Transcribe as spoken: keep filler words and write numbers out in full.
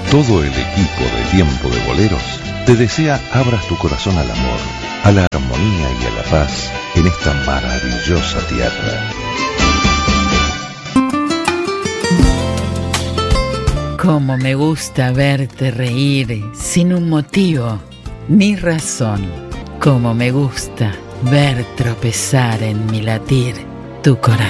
Todo el equipo de Tiempo de Boleros te desea abras tu corazón al amor, a la armonía y a la paz en esta maravillosa tierra. Cómo me gusta verte reír sin un motivo ni razón. Cómo me gusta ver tropezar en mi latir tu corazón.